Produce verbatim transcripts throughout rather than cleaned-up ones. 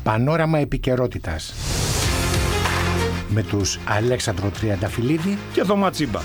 Πανόραμα επικαιρότητας με τους Αλέξανδρο Τριανταφυλλίδη και Θωμά Τσίμπα.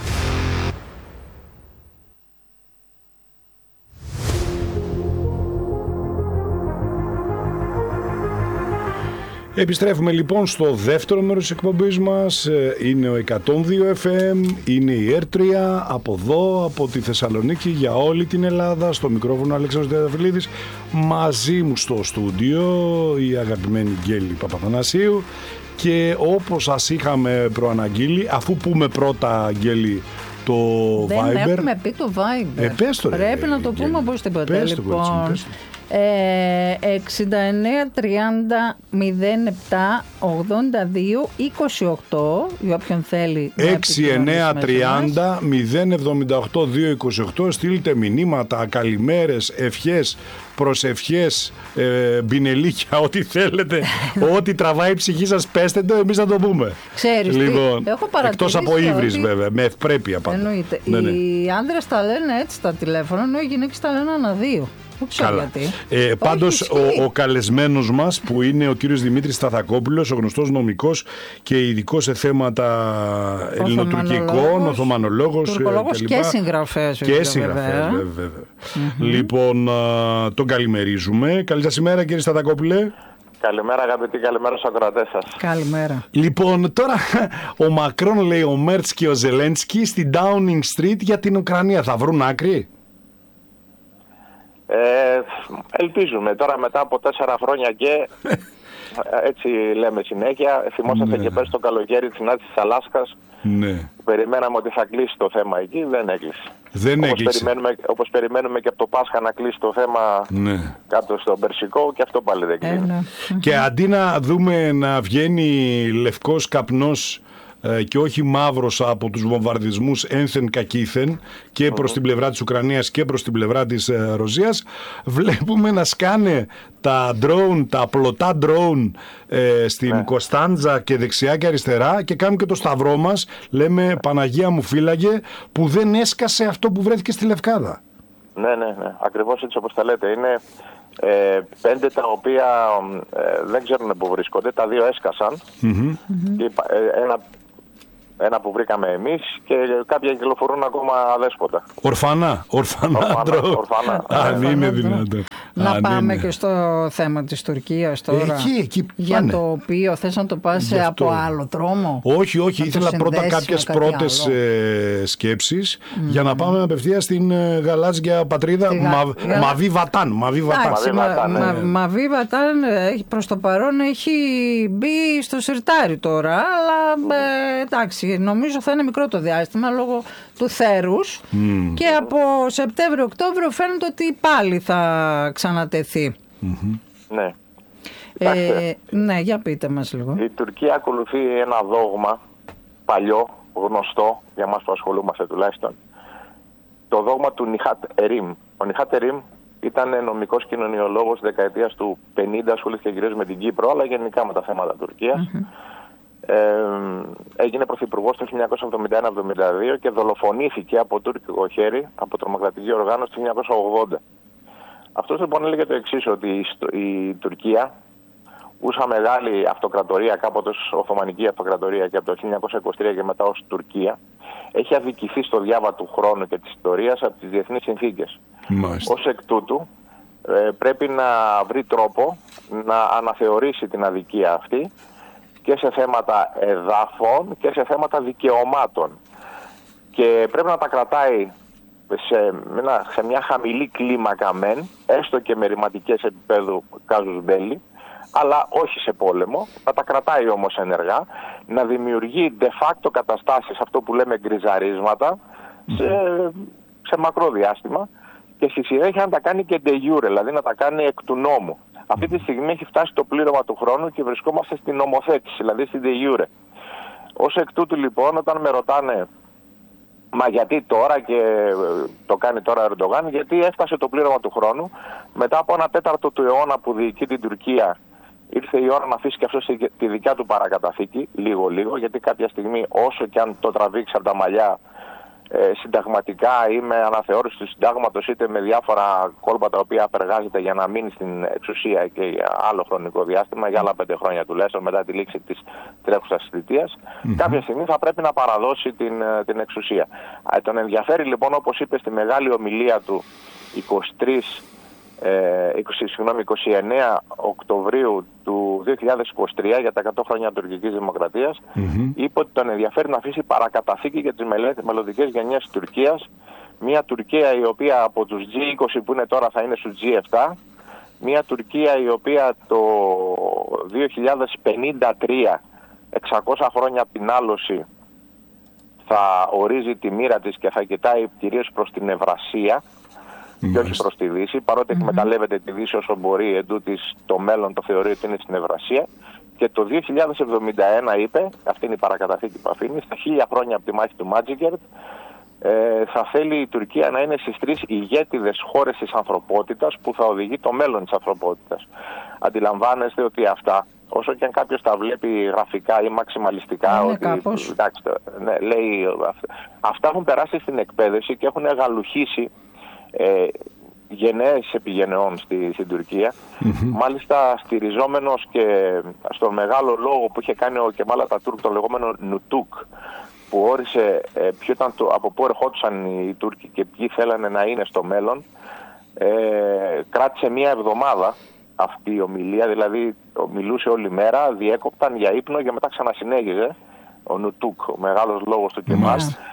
Επιστρέφουμε λοιπόν στο δεύτερο μέρος της εκπομπής μας. Είναι ο εκατόν δύο εφ εμ, είναι η Air τρία, από εδώ, από τη Θεσσαλονίκη, για όλη την Ελλάδα. Στο μικρόφωνο Αλέξανδρος Τριανταφυλλίδης. Μαζί μου στο στούντιο η αγαπημένη Γκέλη Παπαθανασίου. Και όπως σας είχαμε προαναγγείλει, αφού πούμε πρώτα, Γκέλη, το Δεν Viber. Δεν έχουμε πει το Viber. Ε, πες το, Πρέπει ρε, να το Γκέλη. πούμε οπωσδήποτε. Πες το, Λοιπόν, κορίτσι μου, πες το. ε, εξήντα εννέα τριάντα μηδέν επτά ογδόντα δύο είκοσι οκτώ για όποιον θέλει να έξι εννέα επικοινωνήσει μαζί τριάντα μηδέν εβδομήντα οκτώ δύο είκοσι οκτώ. Στείλτε μηνύματα, καλημέρες, ευχές, προσευχές, ε, μπινελίκια, ό,τι θέλετε. Ό,τι τραβάει η ψυχή σας, πέστε το, εμείς θα το πούμε. Ξέρεις τι, Λοιπόν, έχω παρατηρήσει εκτός από ύβρις ότι- βέβαια, με ευπρέπεια πάντα. Εννοείται. Ναι, ναι. Οι άνδρες τα λένε έτσι τα τηλέφωνα, ενώ οι γυναίκες τα λένε ανά δύο. Δεν ξέρω Καλά. γιατί. Ε, πάντως ισχύει. ο, ο καλεσμένος μας, που είναι ο κύριος Δημήτρης Σταθακόπουλος, ο γνωστός νομικός και ειδικός σε θέματα ελληνοτουρκικών, οθωμανολόγος τουρκολόγος ε, και κλπ. συγγραφέας. Και βέβαια. συγγραφέας, βέβαια. βέβαια. Mm-hmm. Λοιπόν, α, τον καλημερίζουμε. Καλή σας ημέρα, κύριε Σταθακόπουλε. Καλημέρα αγαπητοί, καλημέρα στους ακροατές σας. Καλημέρα. Λοιπόν, τώρα ο Μακρόν λέει, ο Μέρτς και ο Ζελένσκι στην Downing Street για την Ουκρανία. Θα βρουν άκρη? Ε, ελπίζουμε τώρα μετά από τέσσερα χρόνια και έτσι λέμε συνέχεια. Θυμόσαστε Ναι. και πέρσι το καλοκαίρι της συνάντησης της Αλάσκας. Ναι. Που περιμέναμε ότι θα κλείσει το θέμα εκεί, δεν έκλεισε. Δεν όπως έκλεισε. περιμένουμε, όπως περιμένουμε και από το Πάσχα να κλείσει το θέμα Ναι. κάτω στον Περσικό, και αυτό πάλι δεν κλείνει. Ε, ναι. Και αντί να δούμε να βγαίνει λευκός καπνός ε, και όχι μαύρος από τους βομβαρδισμούς ένθεν κακήθεν και προς την πλευρά της Ουκρανίας και προς την πλευρά της ε, Ρωσίας, βλέπουμε να σκάνε τα drone, τα πλωτά drone ε, στην Ναι. Κωνσταντζα και δεξιά και αριστερά, και κάνουμε και το σταυρό μας, λέμε Παναγία μου φύλαγε, που δεν έσκασε αυτό που βρέθηκε στη Λευκάδα. Ναι, ναι, ναι. Ακριβώς έτσι όπως τα λέτε. Είναι ε, πέντε τα οποία ε, δεν ξέρουν πού βρίσκονται. Τα δύο έσκασαν. Mm-hmm. Και, ε, ένα, ένα που βρήκαμε εμείς, και κάποια κυκλοφορούν ακόμα αδέσποτα. Ορφανά, ορφανά, Ορφανά, drone. ορφανά. Αν είναι Ορφανά, δυνατόν. Να Αν πάμε είναι. και στο θέμα της Τουρκίας τώρα. Εκεί, εκεί για πάνε. το οποίο θες να το πας Γι' αυτό. από άλλο δρόμο. Όχι, όχι, Να το ήθελα πρώτα συνδέσεις κάποιες με κάτι πρώτες άλλο. ε, σκέψεις για να πάμε απευθείας στην ε, γαλάζια πατρίδα Στη γα- Μα, γα- Μαβί Βατάν. Μαβί Βατάν. Εντάξει, Μαβί μα- Βατάν, μα- ναι. Μαβί Βατάν ε, προς το παρόν έχει μπει στο σιρτάρι τώρα, αλλά ε, εντάξει, νομίζω θα είναι μικρό το διάστημα λόγω του θέρους και από Σεπτέμβριο-Οκτώβριο φαίνεται ότι πάλι θα ξανατεθεί. Ναι. Ε, Κοιτάξτε, ναι, για πείτε μας λίγο. η Τουρκία ακολουθεί ένα δόγμα παλιό, γνωστό, για μας που ασχολούμαστε τουλάχιστον. Το δόγμα του Νιχάτ Ερίμ. Ο Νιχάτ Ερίμ ήταν νομικός κοινωνιολόγος δεκαετίας του πενήντα, ασχολήθηκε κυρίως με την Κύπρο, αλλά γενικά με τα θέματα Τουρκίας. Ε, έγινε πρωθυπουργός το χίλια εννιακόσια εβδομήντα ένα εβδομήντα δύο και δολοφονήθηκε από τουρκικό χέρι, από τρομοκρατική οργάνωση το χίλια εννιακόσια ογδόντα. Αυτός λοιπόν έλεγε το εξής, ότι η, στο- η Τουρκία, ούσα μεγάλη αυτοκρατορία, κάποτε ως Οθωμανική αυτοκρατορία και από το χίλια εννιακόσια είκοσι τρία και μετά ως Τουρκία, έχει αδικηθεί στο διάβα του χρόνου και της ιστορίας από τις διεθνείς συνθήκες. Μάλιστα. Ως εκ τούτου ε, πρέπει να βρει τρόπο να αναθεωρήσει την αδικία αυτή και σε θέματα εδάφων και σε θέματα δικαιωμάτων. Και πρέπει να τα κρατάει σε, μια- σε μια χαμηλή κλίμακα μεν, έστω και με ρηματικές επίπεδου κάζους μπέλι, αλλά όχι σε πόλεμο, να τα κρατάει όμως ενεργά, να δημιουργεί de facto καταστάσεις, αυτό που λέμε γκριζαρίσματα, σε, σε μακρό διάστημα, και στη συνέχεια να τα κάνει και de jure, δηλαδή να τα κάνει εκ του νόμου. Αυτή τη στιγμή έχει φτάσει το πλήρωμα του χρόνου και βρισκόμαστε στην νομοθέτηση, δηλαδή στην de jure. Ως εκ τούτου λοιπόν, όταν με ρωτάνε, μα γιατί τώρα, και το κάνει τώρα ο Ερντογάν, γιατί έφτασε το πλήρωμα του χρόνου, μετά από ένα τέταρτο του αιώνα που διοικεί την Τουρκία, ήρθε η ώρα να αφήσει και αυτό τη δικιά του παρακαταθήκη, λίγο-λίγο, γιατί κάποια στιγμή όσο και αν το τραβήξει από τα μαλλιά, ε, συνταγματικά ή με αναθεώρηση του συντάγματος, είτε με διάφορα κόλπα τα οποία απεργάζεται για να μείνει στην εξουσία και για άλλο χρονικό διάστημα, για άλλα πέντε χρόνια τουλάχιστον μετά τη λήξη της τρέχουσας θητείας, mm-hmm. κάποια στιγμή θα πρέπει να παραδώσει την, την εξουσία. Ε, τον ενδιαφέρει λοιπόν, όπως είπε στη μεγάλη ομιλία του εικοστή τρίτη, είκοσι, συγγνώμη, εικοστή ενάτη Οκτωβρίου του δύο χιλιάδες είκοσι τρία για τα εκατό χρόνια τουρκικής δημοκρατίας, mm-hmm. είπε ότι τον ενδιαφέρει να αφήσει παρακαταθήκη για τις μελλοντικές γενιές της Τουρκίας, μια Τουρκία η οποία από τους τζι είκοσι που είναι τώρα θα είναι στους τζι επτά, μια Τουρκία η οποία το δύο χιλιάδες πενήντα τρία, εξακόσια χρόνια από την άλωση, θα ορίζει τη μοίρα της και θα κοιτάει κυρίως προς την Ευρασία και όχι προς τη Δύση, παρότι mm-hmm. εκμεταλλεύεται τη Δύση όσο μπορεί, εντούτοις το μέλλον το θεωρεί ότι είναι στην Ευρασία. Και το δύο χιλιάδες εβδομήντα ένα είπε, αυτή είναι η παρακαταθήκη που αφήνει, στα χίλια χρόνια από τη μάχη του Μάτζικερτ, ε, θα θέλει η Τουρκία να είναι στις τρεις ηγέτιδες χώρες της ανθρωπότητας που θα οδηγεί το μέλλον της ανθρωπότητας. Αντιλαμβάνεστε ότι αυτά, όσο και αν κάποιος τα βλέπει γραφικά ή μαξιμαλιστικά, είναι ότι, εντάξει, ναι, λέει, αυτά έχουν περάσει στην εκπαίδευση και έχουν γαλουχίσει Ε, γενναίες επιγενεών στη, στην Τουρκία. Mm-hmm. Μάλιστα στηριζόμενος και στον μεγάλο λόγο που είχε κάνει ο Κεμάλ Ατατούρκ, το λεγόμενο Νουτούκ, που όρισε ε, ποιο ήταν το, από πού ερχόντουσαν οι Τούρκοι και ποιοι θέλανε να είναι στο μέλλον, ε, κράτησε μία εβδομάδα αυτή η ομιλία, δηλαδή μιλούσε όλη μέρα, διέκοπταν για ύπνο και μετά ξανασυνέχιζε ο Νουτούκ, ο μεγάλος λόγος του Κεμάλ. Mm-hmm.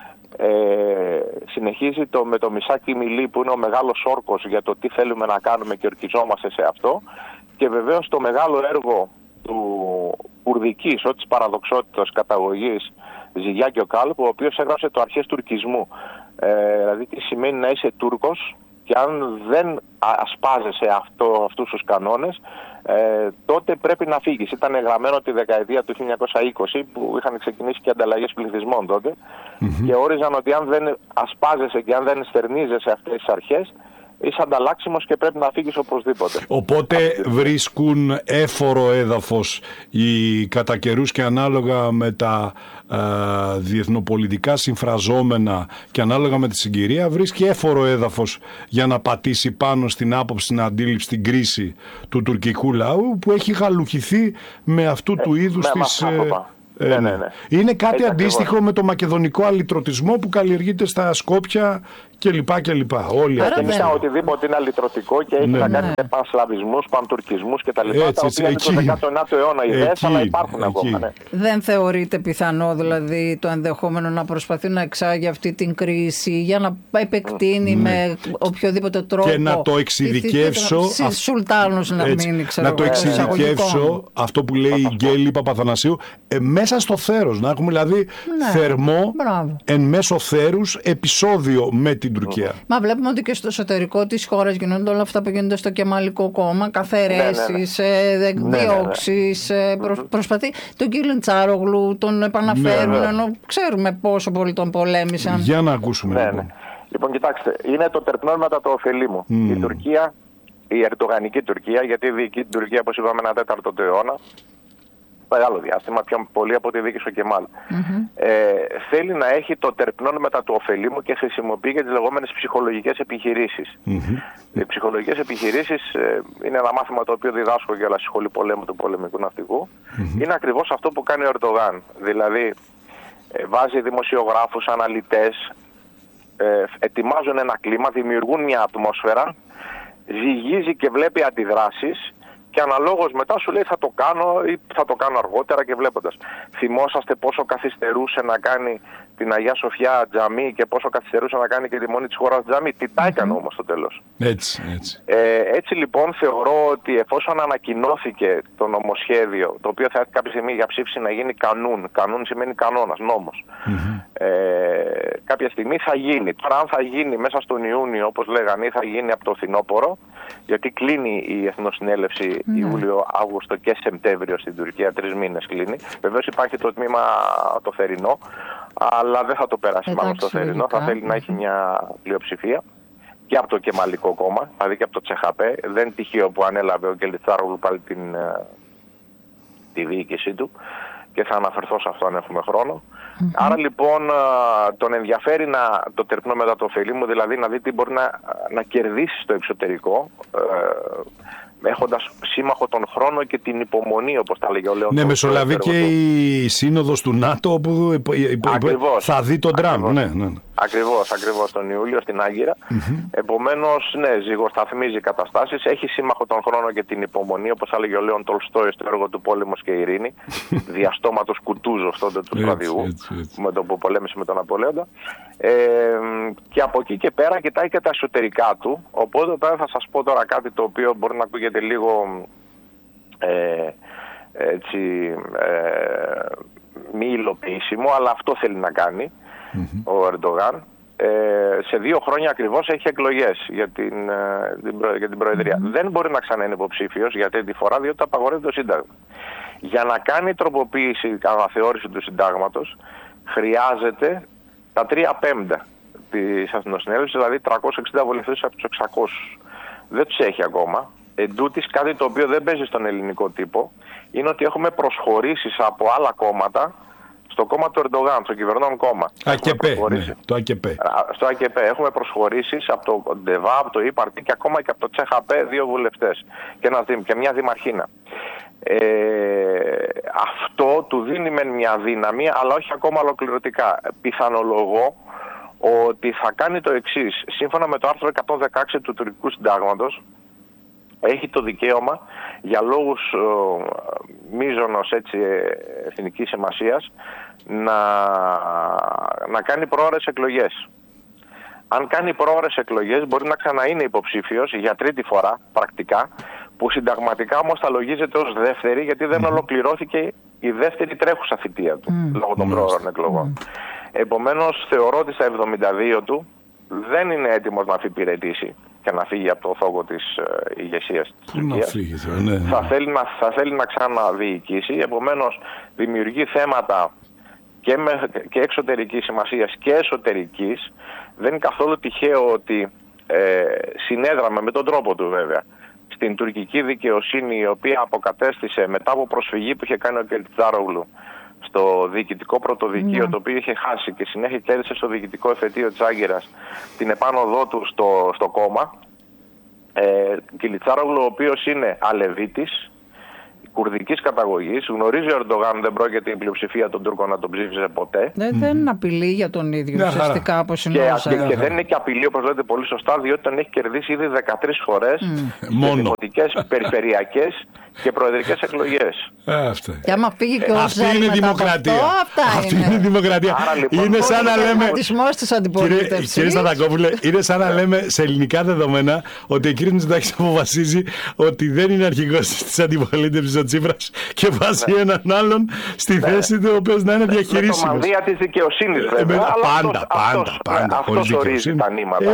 Ε, συνεχίζει το, με το Μισάκι Μιλή που είναι ο μεγάλος όρκος για το τι θέλουμε να κάνουμε και ορκιζόμαστε σε αυτό, και βεβαίως το μεγάλο έργο του κουρδικής, ό, της παραδοξότητας καταγωγής Ζιγιάκη Οκάλπ, ο οποίος έγραψε το Αρχές Τουρκισμού, ε, δηλαδή τι σημαίνει να είσαι Τούρκος και αν δεν ασπάζεσαι αυτό, αυτούς τους κανόνες, Ε, τότε πρέπει να φύγεις. Ήταν γραμμένο τη δεκαετία του χίλια εννιακόσια είκοσι που είχαν ξεκινήσει και ανταλλαγές πληθυσμών τότε, mm-hmm. και όριζαν ότι αν δεν ασπάζεσαι και αν δεν στερνίζεσαι αυτές τις αρχές, είσαι ανταλλάξιμος και πρέπει να φύγεις οπωσδήποτε. Οπότε βρίσκουν έφορο έδαφος οι κατά καιρούς και ανάλογα με τα α, διεθνοπολιτικά συμφραζόμενα και ανάλογα με τη συγκυρία, βρίσκει έφορο έδαφος για να πατήσει πάνω στην άποψη, στην αντίληψη, στην κρίση του τουρκικού λαού που έχει γαλουχηθεί με αυτού ε, του είδους ναι, της... Ε, ναι, ναι, ναι. Είναι κάτι Έτσι αντίστοιχο ακριβώς με το μακεδονικό αλυτρωτισμό που καλλιεργείται στα Σκόπια κλπ. κλπ. Όλοι αυτοί. Γενικά οτιδήποτε είναι αλυτρωτικό και έχει ναι, να κάνει ναι. με πανσλαβισμούς, παντουρκισμούς κτλ. Τα οποία είναι το δεκαενάτο αιώνα ιδέες, αλλά υπάρχουν εκεί. ακόμα. Ναι. Δεν θεωρείται πιθανό δηλαδή το ενδεχόμενο να προσπαθεί να εξάγει αυτή την κρίση για να επεκτείνει mm. με οποιοδήποτε τρόπο και να το εξειδικεύσω α... Σουλτάνος να έτσι, μείνει, ξέρω, να το εξειδικεύσω αυτό που λέει η Γκέλη Παπαθανασίου ε, μέσα στο θέρος, να έχουμε δηλαδή ναι. θερμό Μπράβο. εν μέσω θέρους επεισόδιο με την Τουρκία. Μα βλέπουμε ότι και στο εσωτερικό της χώρας γίνονται όλα αυτά που γίνονται στο Κεμαλικό κόμμα, καθαιρέσεις, ναι, ναι, ναι. διώξεις, ναι, ναι, ναι. Προ, προσπαθεί τον κύριο Τσάρογλου, τον επαναφέρουν, ναι, ναι. ενώ ξέρουμε πόσο πολύ τον πολέμησαν. Για να ακούσουμε. Ναι, λοιπόν. ναι. Λοιπόν, κοιτάξτε, είναι το τερπνόν μετά το ωφελή μου. Mm. Η Τουρκία, η ερντογανική Τουρκία, γιατί διοικεί την Τουρκία, όπως είπαμε, ένα τέταρτο του αιώνα, μεγάλο διάστημα, πιο πολύ από ό,τι δίκησε ο Κεμάλ. Mm-hmm. Ε, θέλει να έχει το τερπνόν μετά του ωφελήμου και χρησιμοποιεί για τις λεγόμενες ψυχολογικές επιχειρήσεις. Mm-hmm. Οι ψυχολογικές επιχειρήσεις ε, είναι ένα μάθημα το οποίο διδάσκω για la σχολή πολέμου του πολεμικού ναυτικού. Mm-hmm. Είναι ακριβώς αυτό που κάνει ο Ερντογάν. Δηλαδή, ε, βάζει δημοσιογράφους, αναλυτές, ε, ετοιμάζουν ένα κλίμα, δημιουργούν μια ατμόσφαιρα, ζυγίζει και βλέπει αντιδράσεις. Και αναλόγως μετά σου λέει θα το κάνω ή θα το κάνω αργότερα και βλέποντας. Θυμόσαστε πόσο καθυστερούσε να κάνει την Αγία Σοφιά τζαμί και πόσο καθυστερούσε να κάνει και τη Μονή της χώρας τζαμί. Τι τα έκανε όμως στο τέλος. Έτσι, έτσι. Ε, έτσι λοιπόν θεωρώ ότι εφόσον ανακοινώθηκε το νομοσχέδιο, το οποίο θα έρθει κάποια στιγμή για ψήφιση να γίνει κανούν. Κανούν σημαίνει κανόνας, νόμος. Mm-hmm. Ε, κάποια στιγμή θα γίνει. Τώρα αν θα γίνει μέσα στον Ιούνιο όπως λέγανε ή θα γίνει από το φθινόπωρο, γιατί κλείνει η Εθνοσυνέλευση mm. Ιούλιο, Αύγουστο και Σεπτέμβριο στην Τουρκία, τρεις μήνες κλείνει. Βεβαίως υπάρχει το τμήμα το θερινό, αλλά δεν θα το περάσει μάλλον στο θερινό, ειδικά. Θα θέλει να έχει μια πλειοψηφία και από το Κεμαλικό κόμμα, δηλαδή και από το Τσεχαπέ. Δεν τυχαίο που ανέλαβε ο Κελιτσάρογλου πάλι την, τη διοίκησή του. και θα αναφερθώ σε αυτό αν έχουμε χρόνο. Mm-hmm. Άρα λοιπόν τον ενδιαφέρει να, το τερπνό μετά το ωφελή μου, δηλαδή να δει τι μπορεί να, να κερδίσει στο εξωτερικό, ε, έχοντας σύμμαχο τον χρόνο και την υπομονή, όπως τα λέγει ο Λέων. Ναι, μεσολαβεί και η σύνοδος του ΝΑΤΟ όπου θα δει τον Τραμπ. Ναι, ναι. Ακριβώς, ακριβώς τον Ιούλιο στην Άγκυρα. Mm-hmm. Επομένως, ναι, ζυγοσταθμίζει καταστάσεις, έχει σύμμαχο τον χρόνο και την υπομονή, όπως έλεγε ο Λέων Τολστόι στο έργο του «Πόλεμος και Ειρήνη», διαστόματος Κουτούζοφ τότε του στρατηγού, με το που πολέμησε με τον Ναπολέοντα. Ε, και από εκεί και πέρα κοιτάει και τα εσωτερικά του, οπότε τώρα θα σας πω τώρα κάτι το οποίο μπορεί να ακούγεται λίγο ε, έτσι, ε, μη υλοποιήσιμο, αλλά αυτό θέλει να κάνει mm-hmm. ο Ερντογάν. Ε, σε δύο χρόνια ακριβώς έχει εκλογές για την, ε, την, προ, για την Προεδρία. Mm-hmm. Δεν μπορεί να ξανά είναι υποψήφιος για τρίτη φορά, διότι απαγορεύει το Σύνταγμα. Για να κάνει τροποποίηση, αναθεώρηση του Συντάγματος, χρειάζεται τα τρία πέμπτα της Εθνοσυνέλευσης, δηλαδή τριακόσιους εξήντα βουλευτές από τους εξακόσιους. Δεν τους έχει ακόμα. Εν τούτης, κάτι το οποίο δεν παίζει στον ελληνικό τύπο είναι ότι έχουμε προσχωρήσεις από άλλα κόμματα στο κόμμα του Ερντογάν, στο κυβερνών κόμμα. ΑΚΕΠΕ, ναι, το ΑΚΕΠΕ. Στο ΑΚΕΠΕ έχουμε προσχωρήσεις από το ΝΤΕΒΑ, από το ΙΠΑΡΤΗ και ακόμα και από το ΤΣΕΧΑΠΕ δύο βουλευτές και, ένα, και μια δημαρχίνα. Ε, αυτό του δίνει μεν μια δύναμη, αλλά όχι ακόμα ολοκληρωτικά. Πιθανολογώ ότι θα κάνει το εξής. Σύμφωνα με το άρθρο εκατόν δεκαέξι του τουρκικού συντάγματος, έχει το δικαίωμα για λόγους ε, μείζωνος έτσι, εθνικής σημασίας να, να κάνει πρόωρες εκλογές. Αν κάνει πρόωρες εκλογές μπορεί να ξαναείνει υποψήφιος για τρίτη φορά πρακτικά, που συνταγματικά όμως θα λογίζεται ως δεύτερη, γιατί δεν mm. ολοκληρώθηκε η δεύτερη τρέχουσα θητεία του mm. λόγω των πρόωρων εκλογών. Mm. Επομένως θεωρώ ότι στα εβδομήντα δύο του δεν είναι έτοιμος να αφιπηρετήσει και να φύγει από το θόκο της ε, ηγεσίας της Τουρκίας. Ναι, ναι. Θα, θέλει να, θα θέλει να ξαναδιοικήσει, επομένως δημιουργεί θέματα και, με, και εξωτερικής σημασίας και εσωτερικής. Δεν είναι καθόλου τυχαίο ότι ε, συνέδραμε με τον τρόπο του βέβαια στην τουρκική δικαιοσύνη, η οποία αποκατέστησε μετά από προσφυγή που είχε κάνει ο Κελιτζάρογλου στο διοικητικό πρωτοδικείο, mm. το οποίο είχε χάσει και συνέχεια κέρδισε στο διοικητικό εφετείο της Άγκυρας την επάνωδό του στο, στο κόμμα. Ε, Κιλιτσάρογλου, ο οποίος είναι Αλεβίτης, κουρδικής καταγωγής, γνωρίζει ο Ερντογάν, δεν πρόκειται η πλειοψηφία των Τούρκων να τον ψήφιζε ποτέ. Δεν, mm. δεν είναι απειλή για τον ίδιο, ουσιαστικά, όπως είναι και, και, και δεν είναι και απειλή, όπως λέτε πολύ σωστά, διότι τον έχει κερδίσει ήδη δεκατρείς φορές mm. σε δημοτικές, περιφερειακές και προεδρικές εκλογές. Και άμα φύγει και ο αυτή είναι δημοκρατία. Αυτό, αυτά αυτή είναι. είναι δημοκρατία. Άρα, λοιπόν, είναι σαν να λέμε. Κύριε, κύριε Σταθακόπουλε, είναι σαν να λέμε σε ελληνικά δεδομένα ότι ο κύριος Μητσοτάκης αποφασίζει ότι δεν είναι αρχηγός της αντιπολίτευσης ο Τσίπρας και βάζει ναι. έναν άλλον στη ναι. θέση του, ο οποίος να είναι διαχειρίσιμος. Με το μανδύα της δικαιοσύνης, βέβαια. Ε, πάντα, πάντα, πάντα. Αυτός ορίζει τα νήματα.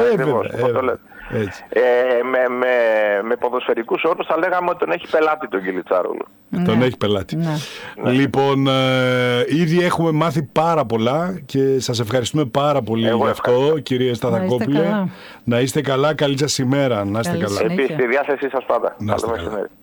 Ε, με, με, με ποδοσφαιρικούς όρους θα λέγαμε ότι τον έχει πελάτη τον Κιλιτσάρογλου. Ναι. Τον έχει πελάτη. Ναι. Λοιπόν, ε, ήδη έχουμε μάθει πάρα πολλά και σας ευχαριστούμε πάρα πολύ για αυτό, κύριε Σταθακόπουλε. Να είστε καλά, καλή σας ημέρα. Να είστε καλά. Επίσης, στη διάθεσή σας πάντα. Να είστε καλά.